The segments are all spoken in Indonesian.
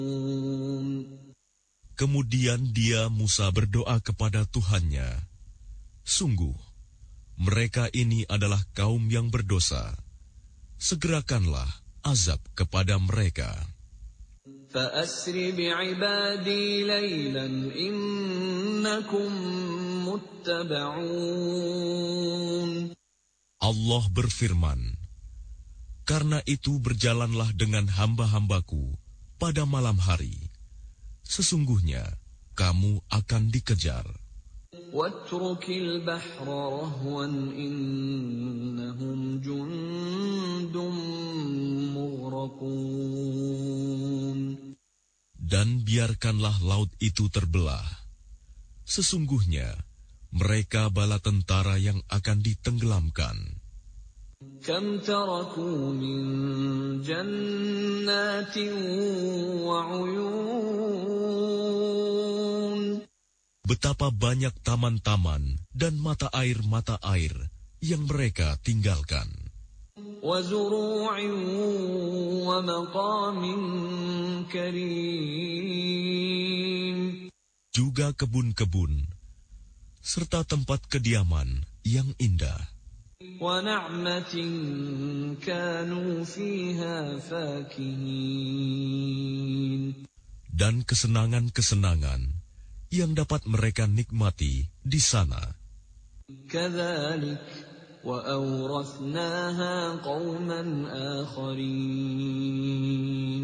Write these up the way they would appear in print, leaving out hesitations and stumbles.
Kemudian Musa berdoa kepada Tuhannya, "Sungguh, mereka ini adalah kaum yang berdosa. Segerakanlah azab kepada mereka." فَأَسْرِ بِعِبَادِي لَيْلًا إِنَّكُمْ مُتَّبَعُونَ. Allah berfirman, "Karena itu berjalanlah dengan hamba-hambaku pada malam hari. Sesungguhnya kamu akan dikejar." وَاتْرُكِ الْبَحْرَ رَهْوًا إِنَّهُمْ جُندٌ مُغْرَقُونَ. Dan biarkanlah laut itu terbelah. Sesungguhnya mereka bala tentara yang akan ditenggelamkan. كَمْ تَرَكُوا مِنْ جَنَّاتٍ وَعُيُونٍ. Betapa banyak taman-taman dan mata air yang mereka tinggalkan. وَزُرُوعٍ وَمَقَامٍ كَرِيمٍ. Juga kebun-kebun, serta tempat kediaman yang indah. وَنَعْمَةٍ كَانُوا فِيهَا فَاكِهِينَ. Dan kesenangan-kesenangan yang dapat mereka nikmati di sana. كَذَلِكَ وَأَوْرَثْنَاهَا قَوْمًا آخَرِينَ.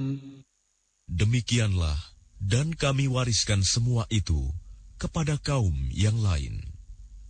Demikianlah, dan kami wariskan semua itu kepada kaum yang lain.